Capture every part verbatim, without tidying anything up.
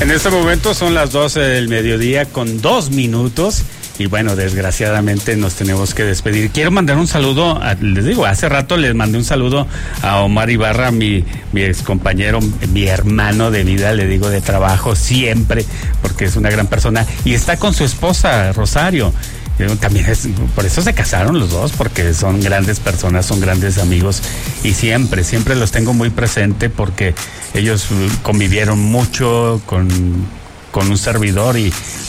En este momento son las doce del mediodía con dos minutos y bueno, desgraciadamente nos tenemos que despedir. Quiero mandar un saludo, a, les digo, hace rato les mandé un saludo a Omar Ibarra, mi, mi ex compañero, mi hermano de vida, le digo, de trabajo siempre, porque es una gran persona y está con su esposa, Rosario. También es, por eso se casaron los dos, porque son grandes personas, son grandes amigos y siempre, siempre los tengo muy presente porque ellos convivieron mucho con, con un servidor y, y,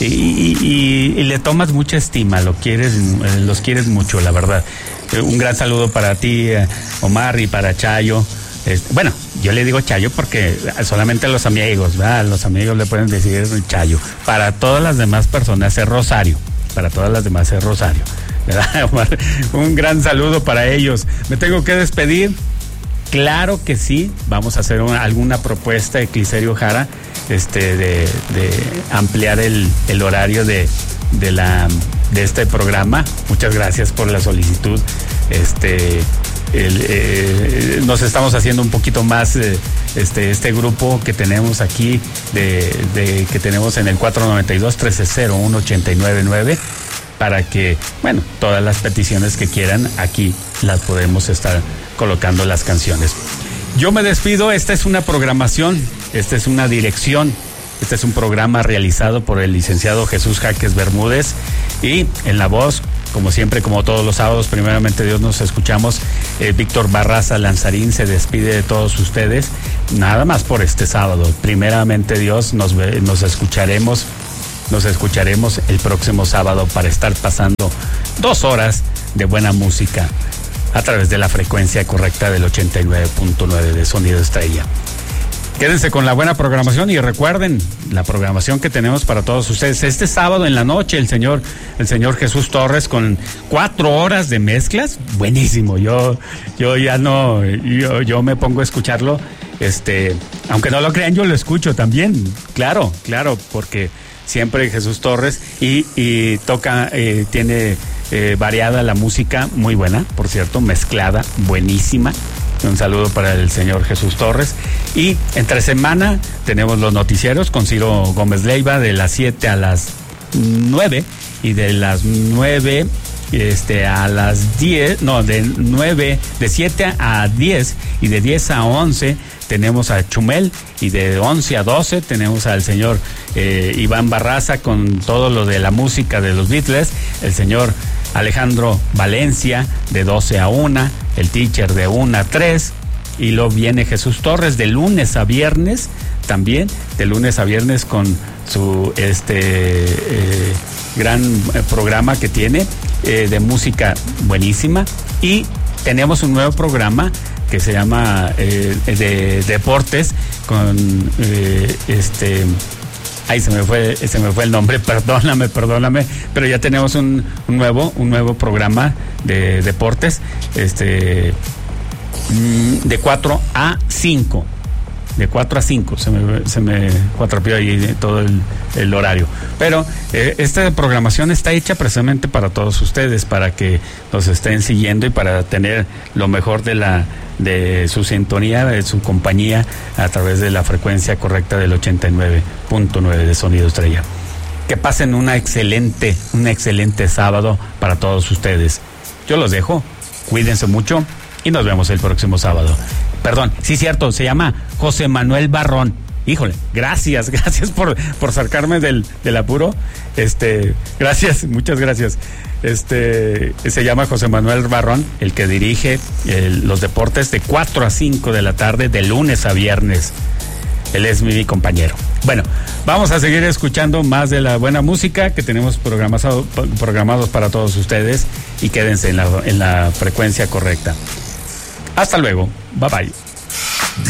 y, y le tomas mucha estima, lo quieres, los quieres mucho, la verdad. Un gran saludo para ti, Omar, y para Chayo. Bueno, yo le digo Chayo porque solamente los amigos, ¿verdad? Los amigos le pueden decir Chayo. Para todas las demás personas es Rosario. Para todas las demás es Rosario, ¿verdad, Omar? Un gran saludo para ellos. Me tengo que despedir. Claro que sí, vamos a hacer una, alguna propuesta de Clicerio Jara, este, de, de ampliar el, el horario de, de la de este programa. Muchas gracias por la solicitud. Este, el, eh, nos estamos haciendo un poquito más eh, este este grupo que tenemos aquí de, de que tenemos en el cuatro noventa y dos, trece cero uno, ochenta y nueve nueve para que, bueno, todas las peticiones que quieran aquí las podemos estar colocando las canciones. Yo me despido. Esta es una programación, esta es una dirección, este es un programa realizado por el licenciado Jesús Jaques Bermúdez y en la voz, como siempre, como todos los sábados, primeramente Dios, nos escuchamos. eh, Víctor Barraza Lanzarín se despide de todos ustedes, nada más por este sábado. Primeramente Dios, nos, nos escucharemos, nos escucharemos el próximo sábado para estar pasando dos horas de buena música a través de la frecuencia correcta del ochenta y nueve punto nueve de Sonido Estrella. Quédense con la buena programación y recuerden la programación que tenemos para todos ustedes. Este sábado en la noche el señor el señor Jesús Torres con cuatro horas de mezclas, buenísimo. Yo yo ya no yo yo me pongo a escucharlo, este, aunque no lo crean, yo lo escucho también. Claro, claro, porque siempre Jesús Torres y y toca eh, tiene eh, variada la música, muy buena, por cierto, mezclada, buenísima. Un saludo para el señor Jesús Torres. Y entre semana tenemos los noticieros con Ciro Gómez Leiva de las siete a las nueve y de las nueve este, a las diez, no, de nueve, de siete a diez y de diez a once tenemos a Chumel y de once a doce tenemos al señor eh, Iván Barraza con todo lo de la música de los Beatles, el señor Alejandro Valencia de doce a una, el teacher de una a tres y luego viene Jesús Torres de lunes a viernes también, de lunes a viernes con su este eh, gran eh, programa que tiene eh, de música buenísima y tenemos un nuevo programa que se llama eh, de deportes con eh, este Ay, se me fue, se me fue el nombre, perdóname, perdóname, pero ya tenemos un, un nuevo, un nuevo programa de deportes, este, de cuatro a cinco, de cuatro a cinco, se me, se me cuatropeó ahí todo el, el horario. Pero eh, esta programación está hecha precisamente para todos ustedes, para que nos estén siguiendo y para tener lo mejor de la de su sintonía, de su compañía a través de la frecuencia correcta del ochenta y nueve punto nueve de Sonido Estrella. Que pasen una excelente, un excelente sábado para todos ustedes. Yo los dejo, cuídense mucho y nos vemos el próximo sábado. Perdón, sí, cierto, se llama José Manuel Barrón. Híjole, gracias, gracias por, por sacarme del, del apuro. Este, gracias, muchas gracias. Este, se llama José Manuel Barrón, el que dirige el, los deportes de cuatro a cinco de la tarde, de lunes a viernes. Él es mi, mi compañero. Bueno, vamos a seguir escuchando más de la buena música que tenemos programado, programados para todos ustedes y quédense en la, en la frecuencia correcta. Hasta luego, bye bye.